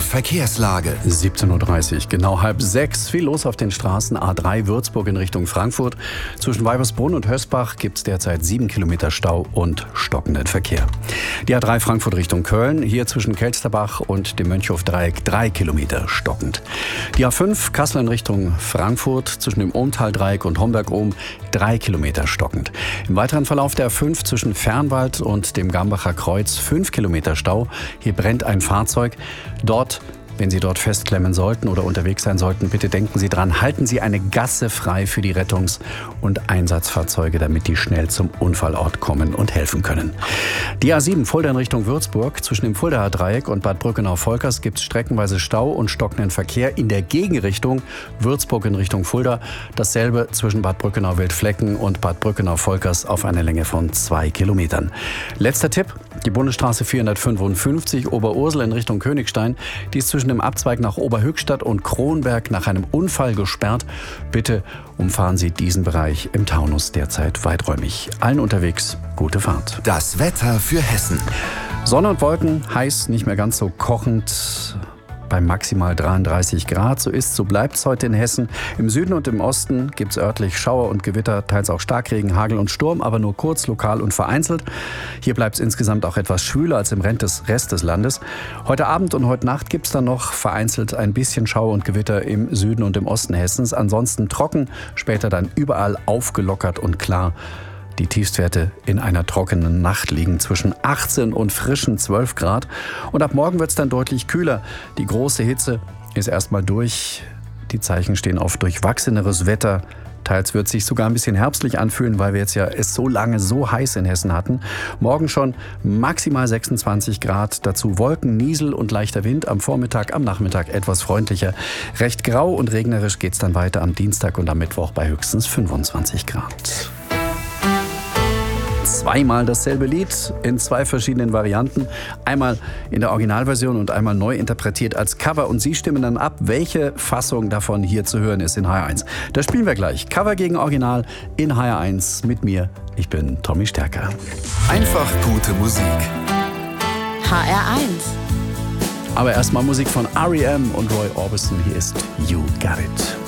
Verkehrslage. 17:30 Uhr, genau 5:30. Viel los auf den Straßen. A3 Würzburg in Richtung Frankfurt. Zwischen Weibersbrunn und Hösbach gibt es derzeit 7 Kilometer Stau und stockenden Verkehr. Die A3 Frankfurt Richtung Köln. Hier zwischen Kelsterbach und dem Mönchhof-Dreieck 3 Kilometer stockend. Die A5 Kassel in Richtung Frankfurt. Zwischen dem Ohmtal-Dreieck und Homberg-Ohm 3 Kilometer stockend. Im weiteren Verlauf der A5 zwischen Fernwald und dem Gambacher Kreuz 5 Kilometer Stau. Hier brennt ein Fahrzeug. Wenn Sie dort festklemmen sollten oder unterwegs sein sollten, bitte denken Sie dran, halten Sie eine Gasse frei für die Rettungs- und Einsatzfahrzeuge, damit die schnell zum Unfallort kommen und helfen können. Die A7 Fulda in Richtung Würzburg. Zwischen dem Fuldaer Dreieck und Bad Brückenau-Volkers gibt es streckenweise Stau und stockenden Verkehr in der Gegenrichtung Würzburg in Richtung Fulda. Dasselbe zwischen Bad Brückenau-Wildflecken und Bad Brückenau-Volkers auf einer Länge von 2 Kilometern. Letzter Tipp, die Bundesstraße 455 Oberursel in Richtung Königstein. Die ist zwischen dem Abzweig nach Oberhöchstadt und Kronberg nach einem Unfall gesperrt. Bitte umfahren Sie diesen Bereich im Taunus derzeit weiträumig. Allen unterwegs gute Fahrt. Das Wetter für Hessen. Sonne und Wolken, heiß, nicht mehr ganz so kochend. Bei maximal 33 Grad. So ist, so bleibt es heute in Hessen. Im Süden und im Osten gibt es örtlich Schauer und Gewitter, teils auch Starkregen, Hagel und Sturm, aber nur kurz, lokal und vereinzelt. Hier bleibt es insgesamt auch etwas schwüler als im Rest des Landes. Heute Abend und heute Nacht gibt es dann noch vereinzelt ein bisschen Schauer und Gewitter im Süden und im Osten Hessens. Ansonsten trocken, später dann überall aufgelockert und klar. Die Tiefstwerte in einer trockenen Nacht liegen zwischen 18 und frischen 12 Grad. Und ab morgen wird es dann deutlich kühler. Die große Hitze ist erstmal durch. Die Zeichen stehen auf durchwachseneres Wetter. Teils wird es sich sogar ein bisschen herbstlich anfühlen, weil wir jetzt ja es so lange so heiß in Hessen hatten. Morgen schon maximal 26 Grad. Dazu Wolken, Niesel und leichter Wind. Am Vormittag, am Nachmittag etwas freundlicher. Recht grau und regnerisch geht es dann weiter am Dienstag und am Mittwoch bei höchstens 25 Grad. Zweimal dasselbe Lied in 2 verschiedenen Varianten. Einmal in der Originalversion und einmal neu interpretiert als Cover. Und Sie stimmen dann ab, welche Fassung davon hier zu hören ist in HR1. Das spielen wir gleich. Cover gegen Original in HR1 mit mir. Ich bin Tommy Stärker. Einfach gute Musik. HR1. Aber erstmal Musik von R.E.M. und Roy Orbison. Hier ist You Got It.